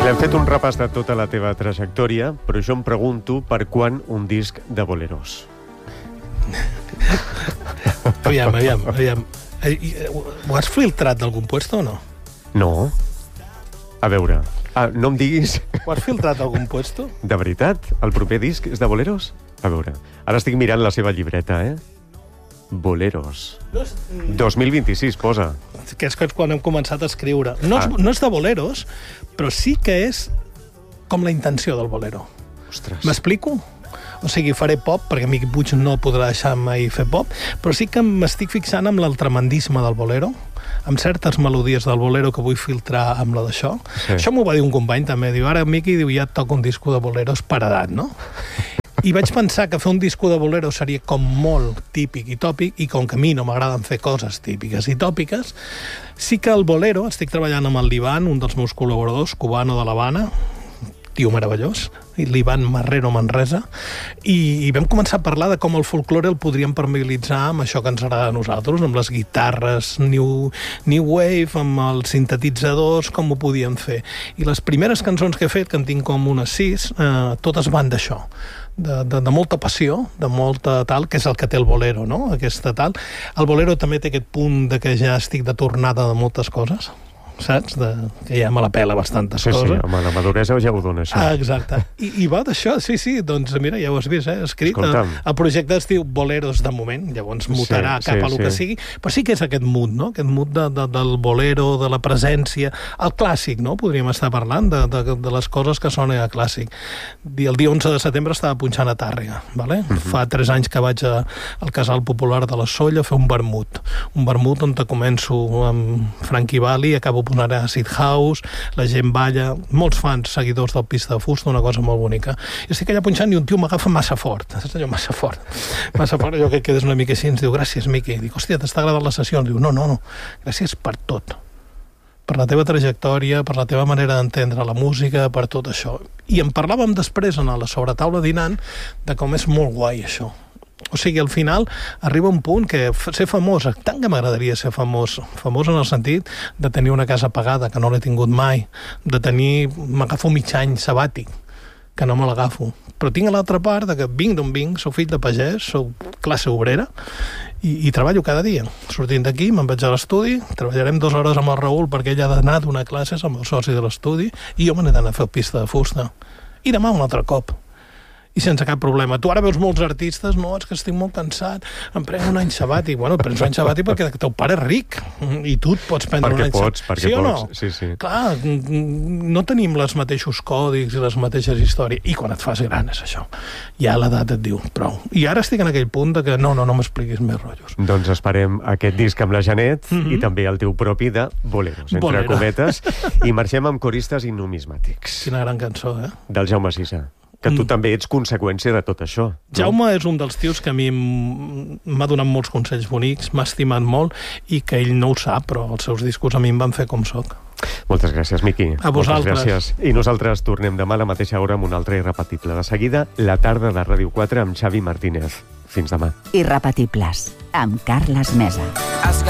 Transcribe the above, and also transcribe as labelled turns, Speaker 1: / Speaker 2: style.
Speaker 1: L'hem fet un repàs de tota la teva trajectòria, però jo em pregunto per quan un disc de boleros.
Speaker 2: Aviam. Ho has filtrat d'algun puesto o no?
Speaker 1: No. A veure, no em diguis...
Speaker 2: Ho has filtrat d'algun puesto?
Speaker 1: De veritat? El proper disc és de boleros? A veure, ara estic mirant la seva llibreta, Boleros. 2026, posa.
Speaker 2: Que és quan hem començat a escriure. No és de boleros, però sí que és com la intenció del bolero.
Speaker 1: Ostres.
Speaker 2: M'explico? O sigui, faré pop, perquè Miqui Puig no podrà deixar mai fer pop, però sí que m'estic fixant amb l'altramandisme del bolero, amb certes melodies del bolero que vull filtrar amb la d'això.
Speaker 1: Sí.
Speaker 2: Això m'ho va dir un company també. Diu, ara Miqui, ja et toca un disco de boleros per edat, no? I vaig pensar que fer un disco de bolero seria com molt típic i tòpic, i com que a mi no m'agraden fer coses típiques i tòpiques, sí que el bolero, estic treballant amb el Livan, un dels meus col·laboradors, cubano de l'Havana, tio meravellós, l'Ivan Marrero Manresa, i vam començar a parlar de com el folklore el podríem permeabilitzar amb això que ens agrada a nosaltres, amb les guitarres new wave, amb els sintetitzadors, com ho podíem fer. I les primeres cançons que he fet, que en tinc com unes 6, totes van d'això, de molta passió, de molta tal, que és el que té el bolero, no? Aquesta tal. El bolero també té aquest punt de que ja estic de tornada de moltes coses, saps? Que ja me la pela bastantes coses.
Speaker 1: Sí, home, la maduresa ja ho dona, això.
Speaker 2: Exacte. I va d'això, sí, doncs mira, ja ho has vist, escrit. El projecte es diu Boleros de moment, llavors mutarà cap a lo que sigui, però sí que és aquest mood, no? Aquest mood del bolero, de la presència, el clàssic, no? Podríem estar parlant de les coses que sonen a clàssic. El dia 11 de setembre estava punxant a Tàrrega, vale? Fa 3 anys que vaig al Casal Popular de la Solla a fer un vermut on començo amb Frankie Valli, acabo posant a Acid House, la gent balla, molts fans, seguidors del Pista de Fusta, una cosa molt bonica. I estic allà punxant i un tio m'agafa massa fort, saps allò? Massa fort, allò que quedes una mica així, ens diu, gràcies, Miqui. Dic, hòstia, t'està agradant la sessió? Ens diu, no, gràcies per tot. Per la teva trajectòria, per la teva manera d'entendre la música, per tot això. I en parlàvem després a la sobretaula dinant de com és molt guai això. O sigui, al final arriba un punt que ser famós, tant que m'agradaria ser famós en el sentit de tenir una casa pagada, que no l'he tingut mai, m'agafo mig any sabàtic, que no me l'agafo. Però tinc a l'altra part de que vinc d'on vinc, soc fill de pagès, soc classe obrera, i treballo cada dia. Sortint d'aquí, me'n vaig a l'estudi, treballarem 2 hores amb el Raül perquè ell ha d'anar a donar classes amb el soci de l'estudi, i jo me n'he d'anar a fer Pista de Fusta. I demà un altre cop. I sense cap problema. Tu ara veus molts artistes, no, és que estic molt cansat, em prenc un any sabàtic. Bueno, et prens un any sabàtic perquè el teu pare és ric, i tu et pots prendre un any sabàtic.
Speaker 1: Perquè pots. Sí.
Speaker 2: Clar, no tenim els mateixos còdics i les mateixes històries. I quan et fas gran és això. Ja l'edat et diu, prou. I ara estic en aquell punt de que no m'expliquis més rotllos.
Speaker 1: Doncs esperem aquest disc amb la Janet i també el teu propi de Boleros, entre cometes, i marxem amb Coristes i numismàtics.
Speaker 2: Quina gran cançó,
Speaker 1: Del Jaume Sisa. Que tu també ets conseqüència de tot això. No?
Speaker 2: Jaume és un dels tios que a mi m'ha donat molts consells bonics, m'ha estimat molt, i que ell no ho sap, però els seus discos a mi em van fer com soc.
Speaker 1: Moltes gràcies, Miqui.
Speaker 2: A vosaltres.
Speaker 1: Moltes gràcies. I nosaltres tornem demà a la mateixa hora amb un altre irrepetible. De seguida, la tarda de Ràdio 4 amb Xavi Martínez. Fins demà.
Speaker 3: Irrepetibles, amb Carles Mesa.